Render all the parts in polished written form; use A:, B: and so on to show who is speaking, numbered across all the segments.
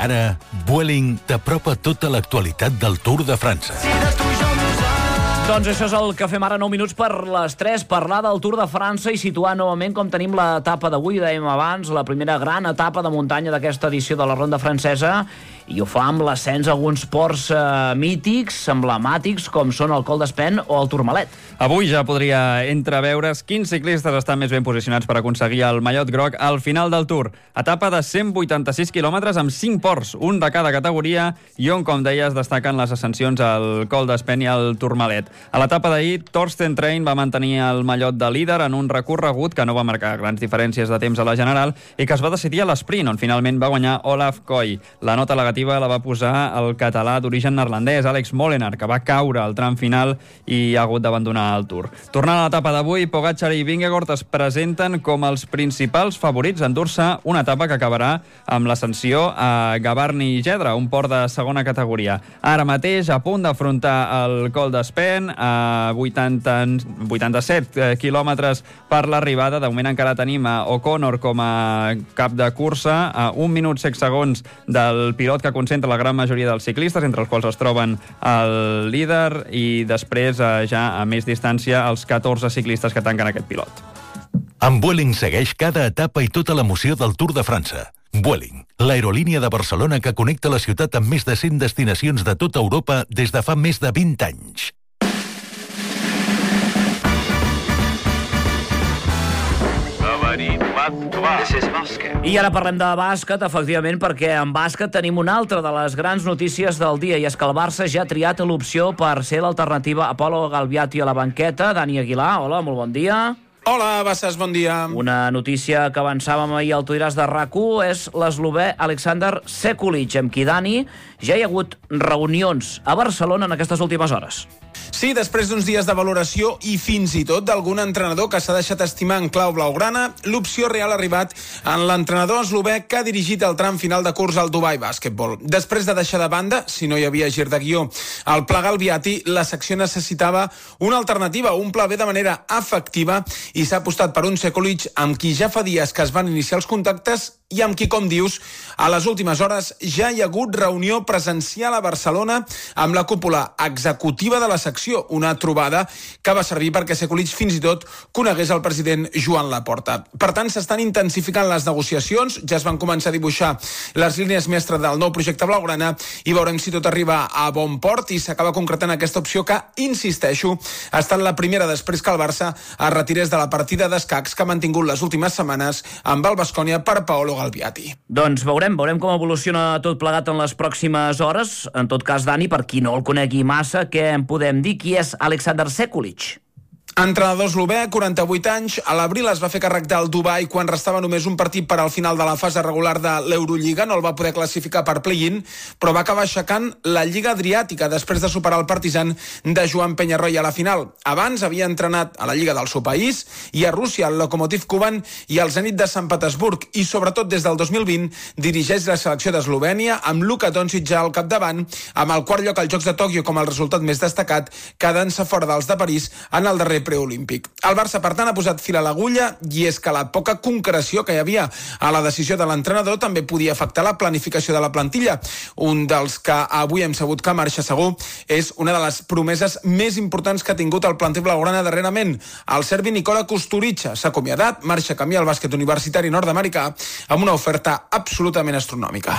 A: Ara, Vueling t'apropa tota l'actualitat del Tour de França.
B: Doncs això és el que fem ara, 9 minuts per les 3, parlar del Tour de França i situar novament com tenim l'etapa d'avui, dèiem abans, la primera gran etapa de muntanya d'aquesta edició de la Ronda Francesa, i ho fa amb l'ascens a alguns ports mítics, emblemàtics, com són el Col d'Espèn o el Tourmalet.
C: Avui ja podria entreveure's quins ciclistes estan més ben posicionats per aconseguir el mallot groc al final del Tour. Etapa de 186 quilòmetres amb 5 ports, un de cada categoria, i on, com deies, destaquen les ascensions al Col d'Espèn i al Tourmalet. A l'etapa d'ahir, Torsten Trein va mantenir el mallot de líder en un recorregut que no va marcar grans diferències de temps a la general i que es va decidir a l'esprint, on finalment va guanyar Olaf Koy. La nota negativa la va posar el català d'origen neerlandès, Alex Molenaar, que va caure al tram final i ha hagut d'abandonar el Tour. Tornant a l'etapa d'avui, Pogačar i Vingegaard es presenten com els principals favorits a endur-se una etapa que acabarà amb l'ascensió a Gavarni-Gedra, un port de segona categoria. Ara mateix, a punt d'afrontar el Col d'Espèn, a 87 quilòmetres per l'arribada. De moment encara tenim a O'Connor com a cap de cursa, a 1 minut 7 segons del pilot que concentra la gran majoria dels ciclistes, entre els quals es troben el líder, i després ja a més distància els 14 ciclistes que tanquen aquest pilot.
A: Amb Vueling segueix cada etapa i tota l'emoció del Tour de França. Vueling, l'aerolínia de Barcelona que connecta la ciutat amb més de 100 destinacions de tota Europa des de fa més de 20 anys.
B: I ara parlem de bàsquet, efectivament, perquè en bàsquet tenim una altra de les grans notícies del dia, i és que el Barça ja ha triat l'opció per ser l'alternativa a Polo Galbiati a la banqueta. Dani Aguilar, hola, molt bon dia.
D: Hola, Bassas, bon dia.
B: Una notícia que avançàvem ahir al Tuiràs de RAC1 és l'eslovè Aleksandar Sekulic, amb qui, Dani, ja hi ha hagut reunions a Barcelona en aquestes últimes hores.
D: Sí, després d'uns dies de valoració i fins i tot d'algun entrenador que s'ha deixat estimar en clau blaugrana, l'opció real ha arribat en l'entrenador eslovè que ha dirigit el tram final de curs al Dubai Basketball. Després de deixar de banda, si no hi havia gir de guió, el pla Galbiati, la secció necessitava una alternativa, un pla B de manera efectiva, i s'ha apostat per un Sekulic amb qui ja fa dies que es van iniciar els contactes i amb qui, com dius, a les últimes hores ja hi ha hagut reunió presencial a Barcelona amb la cúpula executiva de la secció, una trobada que va servir perquè Sekulic fins i tot conegués el president Joan Laporta. Per tant, s'estan intensificant les negociacions, ja es van començar a dibuixar les línies mestres del nou projecte blaugrana i veurem si tot arriba a bon port i s'acaba concretant aquesta opció que, insisteixo, ha estat la primera després que el Barça es retirés de la partida d'escacs que ha mantingut les últimes setmanes amb el Baskonia per Paolo Galbiati.
B: Doncs veurem com evoluciona tot plegat en les pròximes hores. En tot cas, Dani, per qui no el conegui massa, què en podem dir? Qui és Aleksandar Sekulic?
D: Entrenador eslovè, 48 anys, a l'abril es va fer càrrec del Dubai quan restava només un partit per al final de la fase regular de l'Eurolliga, no el va poder classificar per play-in, però va acabar aixecant la Lliga Adriàtica després de superar el Partizan de Joan Peñarroya a la final. Abans havia entrenat a la Lliga del seu país i a Rússia, el Lokomotiv Kuban i el Zenit de Sant Petersburg, i sobretot des del 2020 dirigeix la selecció d'Eslovènia amb Luka Doncic ja al capdavant, amb el quart lloc als Jocs de Tòquio com el resultat més destacat, quedant-se fora dels de París en el darrer preolímpic. El Barça, per tant, ha posat fil a l'agulla, i és que la poca concreció que hi havia a la decisió de l'entrenador també podia afectar la planificació de la plantilla. Un dels que avui hem sabut que marxa segur és una de les promeses més importants que ha tingut el planter blaugrana darrerament. El serbi Nikola Kusturica s'ha acomiadat, marxa camí al bàsquet universitari nord-americà amb una oferta absolutament astronòmica.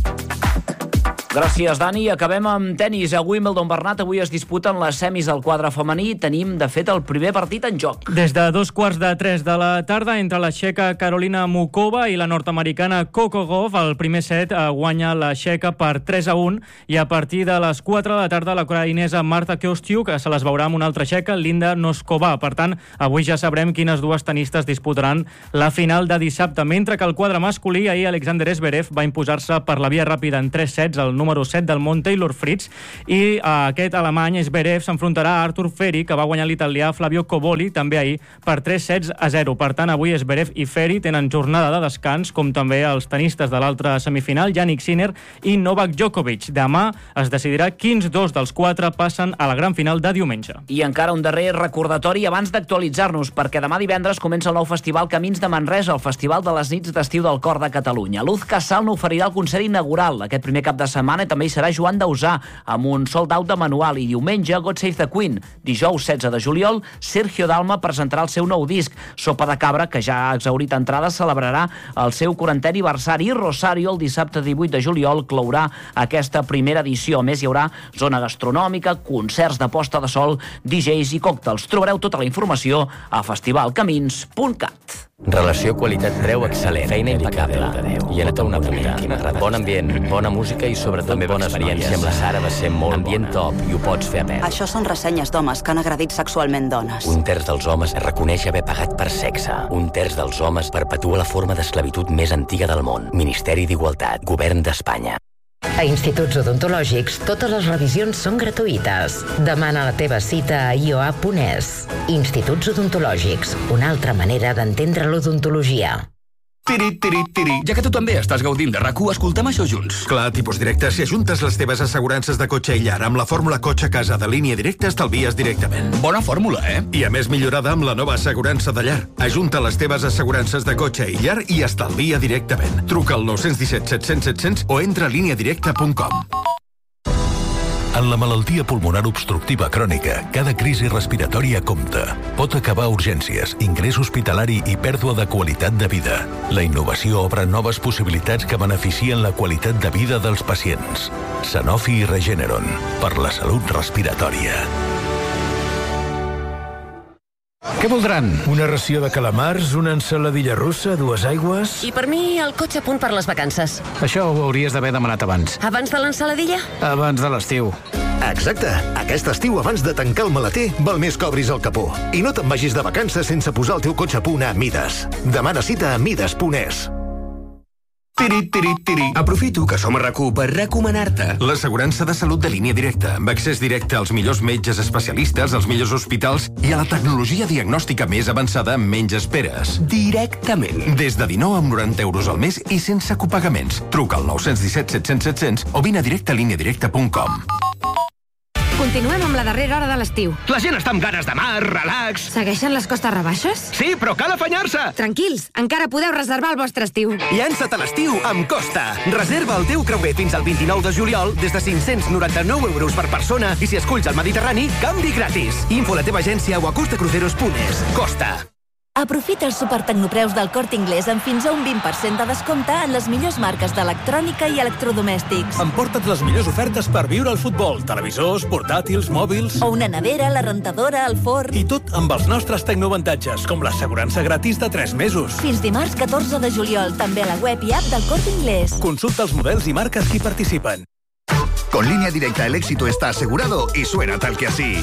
B: Gràcies, Dani. Acabem amb tenis. A Wimbledon, Bernat, avui es disputen les semis del quadre femení. Tenim, de fet, el primer partit en joc.
E: Des de 2:45 de la tarda, entre la txeca Karolina Mukova i la nord-americana Coco Gauff, el primer set guanya la txeca per 3-1, i a partir de les 4 de la tarda la ucraïnesa Marta Kostyuk se les veurà amb una altra txeca, Linda Noskova. Per tant, avui ja sabrem quines dues tenistes disputaran la final de dissabte, mentre que el quadre masculí ahir Alexander Zverev va imposar-se per la via ràpida en 3 sets al número 7 del món Taylor Fritz, i aquest alemany, Zverev, s'enfrontarà a Artur Feri, que va guanyar l'italià Flavio Coboli també ahir per 3-6-0. Per tant, avui Zverev i Feri tenen jornada de descans, com també els tenistes de l'altra semifinal, Jannik Sinner i Novak Djokovic. Demà es decidirà quins dos dels 4 passen a la gran final de diumenge.
B: I encara un darrer recordatori abans d'actualitzar-nos, perquè demà divendres comença el nou festival Camins de Manresa, el festival de les nits d'estiu del cor de Catalunya. Luz Casal n'oferirà el concert inaugural aquest primer cap de setmana i també hi serà Joan Dausà, amb un sold out de manual, i diumenge God Save the Queen. Dijous 16 de juliol, Sergio Dalma presentarà el seu nou disc. Sopa de Cabra, que ja ha exhaurit entrades, celebrarà el seu 40è aniversari, i Rosario el dissabte 18 de juliol clourà aquesta primera edició. A més, hi haurà zona gastronòmica, concerts de posta de sol, DJs i còctels. Trobareu tota la informació a festivalcamins.cat.
F: Relació qualitat-preu excel·lent, feina impecable. I anat a una punta. Bon ambient, bona música i sobretot bona experiència amb la Sara va ser molt ambient top i ho pots fer a peu.
G: Això són ressenyes d'homes que han agredit sexualment dones.
F: Un terç dels homes es reconeix haver pagat per sexe. Un terç dels homes perpetua la forma d'esclavitud més antiga del món. Ministeri d'Igualtat, Govern d'Espanya.
H: A Instituts Odontològics, totes les revisions són gratuïtes. Demana la teva cita a ioa.es. Instituts Odontològics, una altra manera d'entendre l'odontologia.
I: Ja que tu també estàs gaudint de RAC1, escoltem això junts.
J: Clar, tipus directe, si ajuntes les teves assegurances de cotxe i llar amb la fórmula cotxe a casa de Línia Directa, estalvies directament.
I: Bona fórmula, eh?
J: I a més millorada amb la nova assegurança de llar. Ajunta les teves assegurances de cotxe i llar i estalvia directament. Truca al 917 700 700 o entra a lineadirecta.com.
A: En la malaltia pulmonar obstructiva crònica, cada crisi respiratòria compta. Pot acabar a urgències, ingrés hospitalari i pèrdua de qualitat de vida. La innovació obre noves possibilitats que beneficien la qualitat de vida dels pacients. Sanofi i Regeneron, per la salut respiratòria.
K: Què voldran? Una ració de calamars, una ensaladilla russa, 2 aigües...
L: I per mi el cotxe a punt per les vacances.
K: Això ho hauries d'haver demanat abans.
L: Abans de l'ensaladilla?
K: Abans de l'estiu.
M: Exacte. Aquest estiu, abans de tancar el maleter, val més que obris el capó. I no te'n vagis de vacances sense posar el teu cotxe a punt a Midas. Demana cita a midas.es.
I: Aprofito que som a RAC1 per recomanar-te
J: l'assegurança de salut de Línia Directa, amb accés directe als millors metges especialistes, als millors hospitals i a la tecnologia diagnòstica més avançada amb menys esperes.
I: Directament.
J: Des de 19 amb 90 euros al mes i sense copagaments. Truca al 917 700 700 o vine a directe a lineadirecta.com.
N: Continuem amb la darrera hora de l'estiu.
I: La gent està amb ganes de mar, relax...
N: Segueixen les costes rebaixes?
I: Sí, però cal afanyar-se!
N: Tranquils, encara podeu reservar el vostre estiu.
I: Llança't a l'estiu amb Costa. Reserva el teu creuer fins al 29 de juliol des de 599 euros per persona i si esculls el Mediterrani, canvi gratis. Info a la teva agència o a costacruceros.es. Costa.
O: Aprofita els supertecnopreus del Corte Inglés amb fins a un 20% de descompte en les millors marques d'electrònica i electrodomèstics.
P: Emporta't les millors ofertes per viure al futbol, televisors, portàtils, mòbils...
O: O una nevera, la rentadora, el forn...
P: I tot amb els nostres tecnoavantatges, com l'assegurança gratis de 3 mesos.
O: Fins dimarts 14 de juliol, també a la web i app del Corte Inglés.
P: Consulta els models i marques que hi participen.
M: Con Línea Directa el éxito está asegurado y suena tal que así.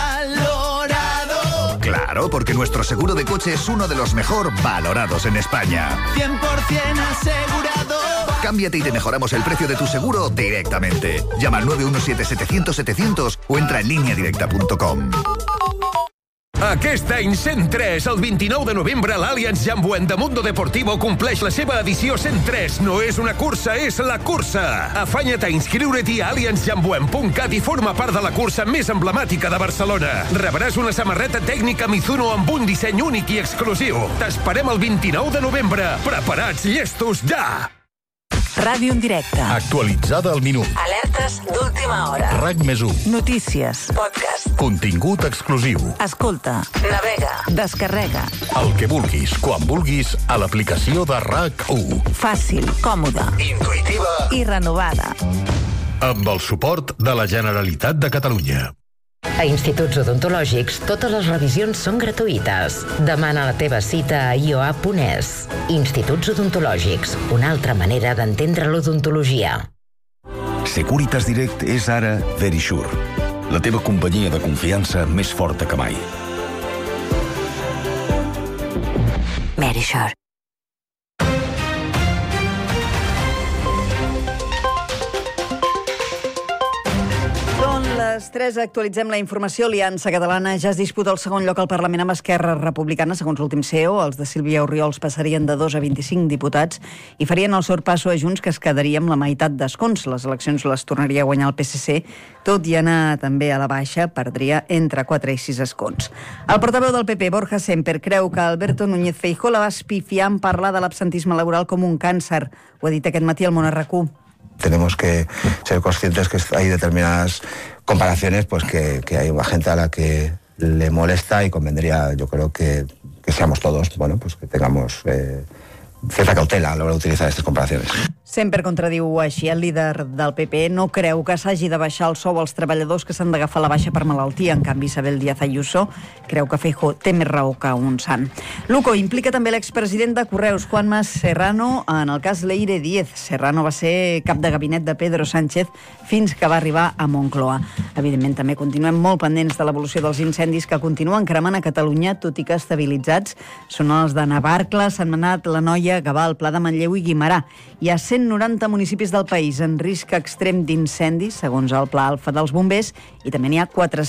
M: Claro, porque nuestro seguro de coche es uno de los mejor valorados en España.
Q: 100% asegurado.
M: Cámbiate y te mejoramos el precio de tu seguro directamente. Llama al 917-700-700 o entra en lineadirecta.com.
R: Aquest any 103, el 29 de novembre, l'Allianz Jambuent de Mundo Deportivo compleix la seva edició 103. No és una cursa, és la cursa. Afanya't a inscriure-t'hi a allianzjambuent.cat i forma part de la cursa més emblemàtica de Barcelona. Rebràs una samarreta tècnica Mizuno amb un disseny únic i exclusiu. T'esperem el 29 de novembre. Preparats, llestos, ja!
S: Ràdio en directe.
A: Actualitzada al minut.
S: Alertes d'última hora.
A: RAC+1.
S: Notícies. Podcast.
A: Contingut exclusiu.
S: Escolta. Navega. Descarrega.
A: El que vulguis, quan vulguis, a l'aplicació de RAC1.
S: Fàcil, còmoda.
A: Intuïtiva.
S: I renovada.
A: Amb el suport de la Generalitat de Catalunya.
H: A Instituts Odontològics, totes les revisions són gratuïtes. Demana la teva cita a ioa.es. Instituts Odontològics, una altra manera d'entendre l'odontologia.
T: Securitas Direct és ara Verisure, la teva companyia de confiança més forta que mai.
S: Verisure.
U: les 3 actualitzem la informació. Aliança Catalana ja es disputa el segon lloc al Parlament amb Esquerra Republicana. Segons l'últim CEO, els de Sílvia Orriols passarien de 2 a 25 diputats i farien el sorpasso a Junts, que es quedaria amb la meitat d'escons. Les eleccions les tornaria a guanyar el PSC, tot i anar també a la baixa, perdria entre 4 i 6 escons. El portaveu del PP, Borja Semper, creu que Alberto Núñez Feijóo la va espifiar en parlar de l'absentisme laboral com un càncer. Ho ha dit aquest matí al Món RQ.
V: Tenemos que ser conscientes que hay determinadas comparaciones pues que hay gente a la que le molesta y convendría, yo creo que seamos todos, bueno, pues que tengamos cierta cautela a l'hora d'utilitzar aquestes comparacions.
U: Sempre contradiu així. El líder del PP no creu que s'hagi de baixar el sou als treballadors que s'han d'agafar la baixa per malaltia. En canvi, Isabel Díaz Ayuso creu que Feijóo té més raó que un sant. Luco implica també l'expresident de Correus, Juanma Serrano, en el cas Leire Díez. Serrano va ser cap de gabinet de Pedro Sánchez fins que va arribar a Moncloa. Evidentment, també continuem molt pendents de l'evolució dels incendis que continuen cremant a Catalunya, tot i que estabilitzats són els de Navarcles, Sentmenat, la Noia, Gavà, el Pla de Manlleu i Guimerà. Hi ha 190 municipis del país en risc extrem d'incendis, segons el Pla Alfa dels bombers, i també n'hi ha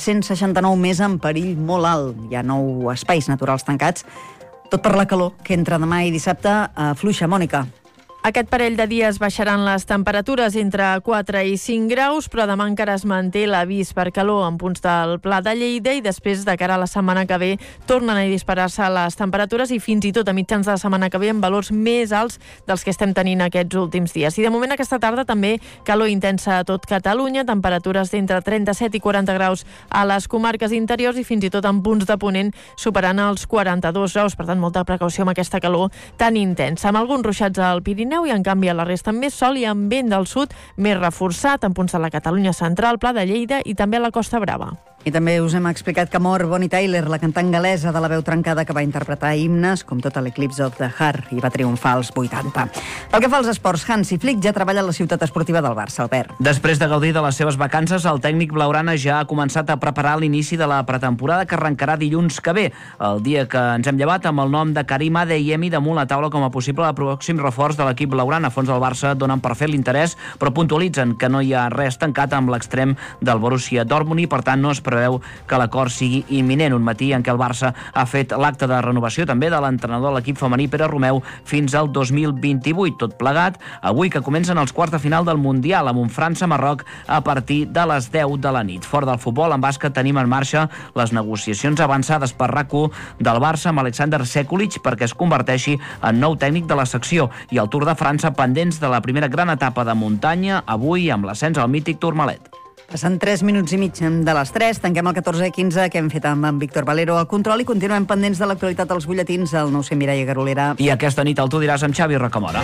U: 469 més en perill molt alt. Hi ha 9 espais naturals tancats, tot per la calor que entre demà i dissabte afluixa. Mònica.
W: Aquest parell de dies baixaran les temperatures entre 4 i 5 graus, però demà encara es manté l'avís per calor en punts del Pla de Lleida i després, de cara a la setmana que ve, tornen a disparar-se les temperatures i fins i tot a mitjans de la setmana que ve en valors més alts dels que estem tenint aquests últims dies. I de moment aquesta tarda també calor intensa a tot Catalunya, temperatures d'entre 37 i 40 graus a les comarques interiors i fins i tot en punts de ponent superant els 42 graus. Per tant, molta precaució amb aquesta calor tan intensa. Amb alguns ruixats al Pirineu i en canvi a la resta amb més sol i amb vent del sud més reforçat en punts de la Catalunya central, Pla de Lleida i també a la Costa Brava.
U: I també us hem explicat que mor Bonnie Tyler, la cantant galesa de la veu trencada que va interpretar himnes com tot l'Eclipse of the Heart i va triomfar als 80. Pel que fa als esports, Hansi Flick ja treballa a la ciutat esportiva del Barça, Albert.
B: Després de gaudir de les seves vacances, el tècnic blaugrana ja ha començat a preparar l'inici de la pretemporada que arrencarà dilluns que ve, el dia que ens hem llevat amb el nom de Karim Adeyemi damunt la taula com a possible pròxim reforç de l'equip blaugrana. A fons del Barça donen per fet l'interès, però puntualitzen que no hi ha res tancat amb l'extrem del Borussia Dortmund i per tant no es preveu que l'acord sigui imminent. Un matí en què el Barça ha fet l'acte de renovació també de l'entrenador de l'equip femení Pere Romeu fins al 2028. Tot plegat avui que comencen els quarts de final del Mundial amb un França-Marroc a partir de les 10 de la nit. Fora del futbol, en bàsquet tenim en marxa les negociacions avançades per RAC1 del Barça amb Alexander Sekulic perquè es converteixi en nou tècnic de la secció i el Tour de França pendents de la primera gran etapa de muntanya avui amb l'ascens al mític Tourmalet.
U: Passant 3 minuts i mig de les 3, tanquem el 14:15 que hem fet amb en Víctor Valero al control i continuem pendents de l'actualitat als butlletins al 900 Mireia Garolera.
B: I aquesta nit el Tu diràs amb Xavi Rocamora.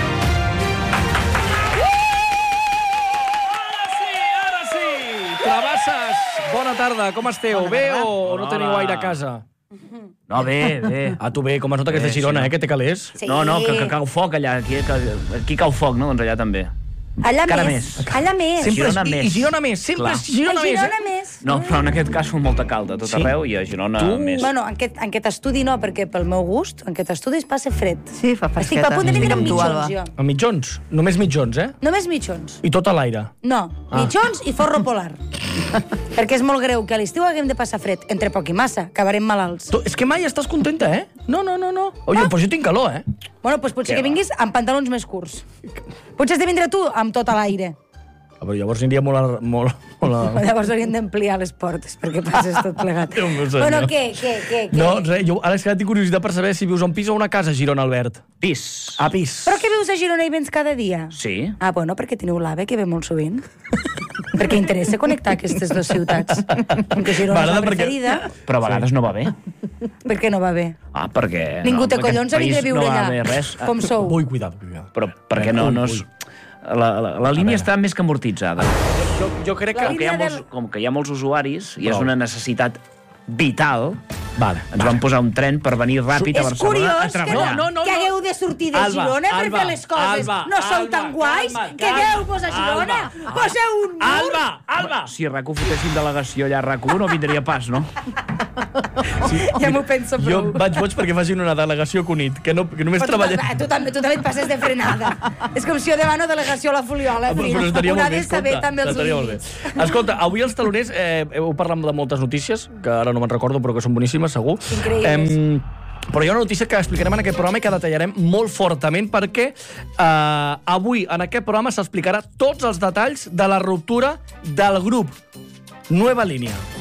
X: Ara sí! Travasses, bona tarda, com esteu? Bé o no teniu aire a casa?
B: No, bé.
X: Ah, tu bé, com es nota que és de Girona, que té calés?
B: Sí. No, que cau foc allà, aquí cau foc, no? Doncs allà també.
Y: Allà més.
X: I Girona més, sempre és Girona més.
B: No, però en aquest cas fa molta calda tot arreu i a Girona més.
Y: Bueno, en aquest estudi no, perquè pel meu gust, en aquest estudi es passa fred.
U: Sí, fa fresqueta.
Y: Estic a punt de vindre amb mitjons, jo.
X: Amb mitjons? Només mitjons, eh?
Y: Només mitjons.
X: I tot a l'aire?
Y: No, mitjons i forro polar. Perquè és molt greu que a l'estiu haguem de passar fred, entre poc i massa, acabarem malalts.
X: És que mai estàs contenta, eh? No. Oye, pues jo tinc calor, eh?
Y: Bueno, doncs potser que vinguis amb pantalons més curts. Potser has de vindre tu amb tot a l'aire.
X: Però llavors aniria molt...
Y: Llavors hauríem d'ampliar les portes perquè passes tot plegat. Bueno, què?
X: No, res, jo ara és que tinc curiositat per saber si vius a un pis o a una casa a Girona, Albert.
B: Pis.
X: Ah, pis.
Y: Però que vius a Girona i vens cada dia?
B: Sí.
Y: Ah, bueno, perquè teniu l'AVE que ve molt sovint. Perquè interessa connectar aquestes dues ciutats. Com que Girona és la preferida.
B: Però a vegades no va bé.
Y: Per què no va bé?
B: Ah, perquè...
Y: Ningú té collons a vindre a viure allà. Com sou?
X: Ui, cuidado.
B: Però perquè no és... La línia està més que amortitzada.
X: Jo crec que...
B: Com que hi ha molts usuaris i és una necessitat vital, ens van
X: Vale.
B: posar un tren per venir ràpid a Barcelona a treballar.
Y: És curiós que hagueu de sortir de Girona per fer les coses. No sou tan guais? Quedeu-vos a Girona? Poseu un mur?
X: Alba!
B: Si RAC1 fotéssim delegació allà a RAC1 no vindria pas, no?
Y: Sí. Ja m'ho penso prou.
X: Jo vaig boig perquè facin una delegació Cunit, que només treballem...
Y: Tu també et passes de frenada. És com si jo demano delegació a la Foliola,
X: Però estaria molt bé,
Y: saber també els
X: límits. Escolta, avui els taloners heu parlat de moltes notícies, que ara no me'n recordo, però que són boníssimes, segur.
Y: Increïbles.
X: Però hi ha una notícia que explicarem en aquest programa i que detallarem molt fortament perquè avui en aquest programa s'explicarà tots els detalls de la ruptura del grup Nueva Línia.